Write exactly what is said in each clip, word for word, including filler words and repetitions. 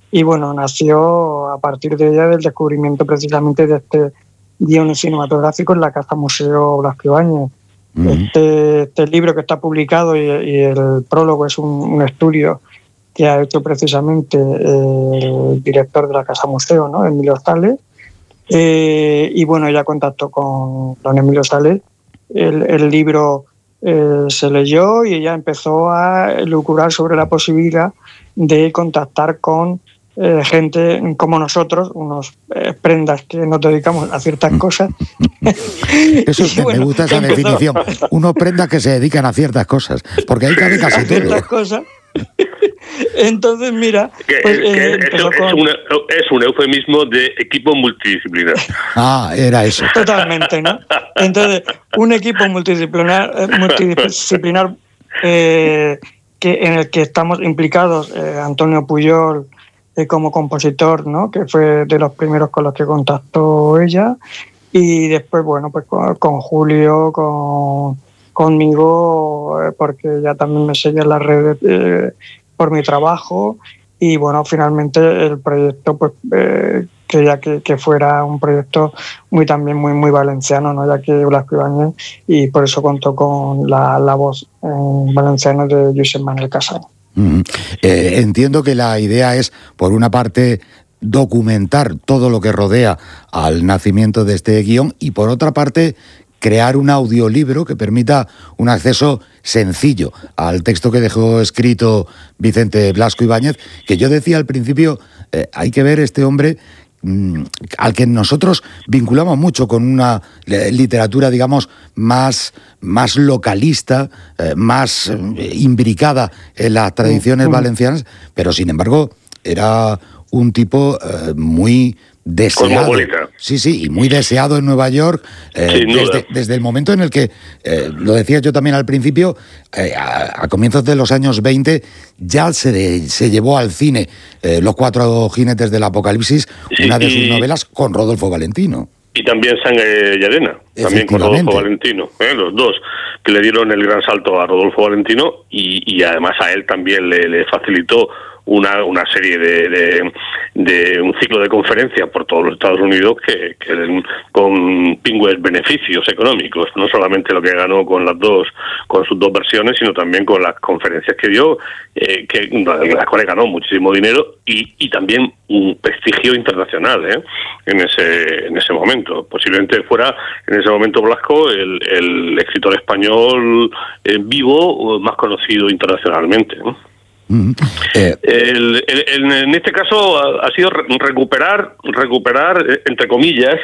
y bueno, nació a partir de ella del descubrimiento precisamente de este guion cinematográfico en la Casa Museo Blasco Ibáñez. Uh-huh. Este, este libro que está publicado y, y el prólogo es un, un estudio que ha hecho precisamente el director de la Casa Museo, ¿no?, Emilio Sales, eh, y bueno, ella contactó con don Emilio Sales, el, el libro eh, se leyó y ella empezó a elucubrar sobre la posibilidad de contactar con eh, gente como nosotros, unos eh, prendas que nos dedicamos a ciertas cosas. Eso es, bueno, me gusta esa empezó... definición, unos prendas que se dedican a ciertas cosas, porque ahí cabe casi a ciertas todo. Cosas. Entonces, mira, que, pues, que eh, eso con... es, una, es un eufemismo de equipo multidisciplinar. Ah, era eso. Totalmente, ¿no? Entonces, un equipo multidisciplinar, eh, multidisciplinar eh, que, en el que estamos implicados, eh, Antonio Puyol eh, como compositor, ¿no?, que fue de los primeros con los que contactó ella, y después, bueno, pues con, con Julio, con conmigo, eh, porque ya también me sigue en las redes eh, por mi trabajo, y bueno, finalmente el proyecto pues eh, quería que, que fuera un proyecto muy también muy muy valenciano, ¿no?, ya que Blasco Ibáñez, y por eso contó con la, la voz en valenciano de Josep Manuel Casany. Mm. Eh, entiendo que la idea es, por una parte, documentar todo lo que rodea al nacimiento de este guión, y por otra parte, crear un audiolibro que permita un acceso sencillo al texto que dejó escrito Vicente Blasco Ibáñez, que yo decía al principio, eh, hay que ver este hombre mmm, al que nosotros vinculamos mucho con una eh, literatura, digamos, más, más localista, eh, más eh, imbricada en las tradiciones uh-huh. valencianas, pero sin embargo era un tipo eh, muy deseado. Sí, sí, y muy deseado en Nueva York, eh, desde, desde el momento en el que, eh, lo decía yo también al principio, eh, a, a comienzos de los años veinte, ya se, de, se llevó al cine eh, Los Cuatro Jinetes del Apocalipsis, sí, una de y, sus novelas, con Rodolfo Valentino. Y también Sangre y Arena, también con Rodolfo Valentino, ¿eh? Los dos, que le dieron el gran salto a Rodolfo Valentino, y, y además a él también le, le facilitó Una, una serie de, de, de un ciclo de conferencias por todos los Estados Unidos que, que con pingües beneficios económicos, no solamente lo que ganó con las dos, con sus dos versiones, sino también con las conferencias que dio, eh, que en las cuales ganó muchísimo dinero y, y también un prestigio internacional, ¿eh? en ese en ese momento. Posiblemente fuera en ese momento Blasco el, el escritor español eh, vivo más conocido internacionalmente, ¿no? Mm, eh. el, el, el, en este caso ha, ha sido recuperar, recuperar, entre comillas,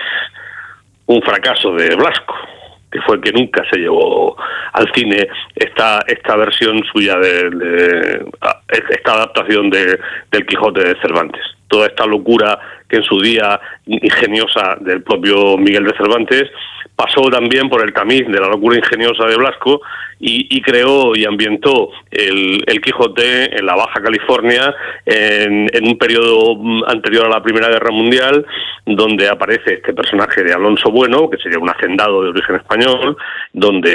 un fracaso de Blasco, que fue que nunca se llevó al cine esta esta versión suya de, de esta adaptación de del Quijote de Cervantes. Toda esta locura que en su día ingeniosa del propio Miguel de Cervantes pasó también por el tamiz de la locura ingeniosa de Blasco y, y creó y ambientó el, el Quijote en la Baja California en, en un periodo anterior a la Primera Guerra Mundial, donde aparece este personaje de Alonso Bueno, que sería un hacendado de origen español, donde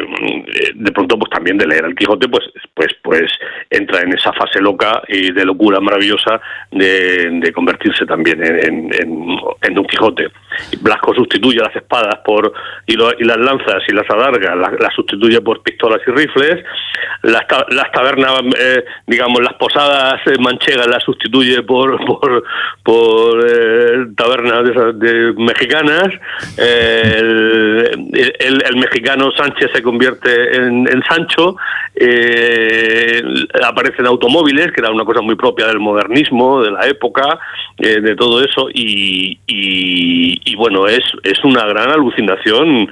de pronto pues también de leer el Quijote pues pues pues entra en esa fase loca y de locura maravillosa de, de convertirse también en, en, en Don Quijote. Blasco sustituye las espadas por y, lo, y las lanzas y las adargas las, las sustituye por pistolas y rifles, las, las tabernas, eh, digamos, las posadas manchegas las sustituye por por, por eh, tabernas de, de mexicanas, eh, el, el, el mexicano Sánchez se convierte en, en Sancho, eh, aparecen automóviles, que era una cosa muy propia del modernismo, de la época, eh, de todo eso, y, y, y bueno, es, es una gran alucinación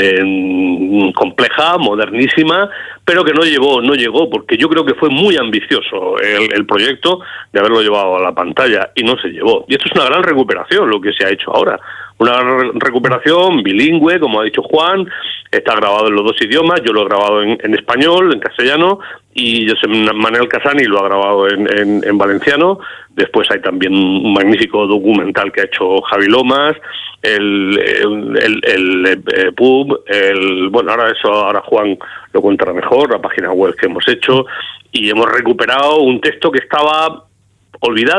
de compleja, modernísima, pero que no llegó, no llegó, porque yo creo que fue muy ambicioso el, el proyecto de haberlo llevado a la pantalla y no se llevó. Y esto es una gran recuperación, lo que se ha hecho ahora. Una re- recuperación bilingüe, como ha dicho Juan, está grabado en los dos idiomas, yo lo he grabado en, en español, en castellano, y Josep Manuel Casany lo ha grabado en, en, en valenciano. Después hay también un magnífico documental que ha hecho Javi Lomas, el, el, el, el, el pub, el, bueno, ahora eso, ahora Juan lo contará mejor, la página web que hemos hecho, y hemos recuperado un texto que estaba olvidado.